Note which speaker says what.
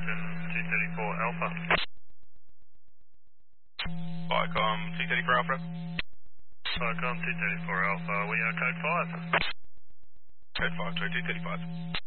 Speaker 1: Houston 234 Alpha.
Speaker 2: Vicom 234 Alpha.
Speaker 1: Vicom 234 Alpha, we are code 5.
Speaker 2: Code 5, 235.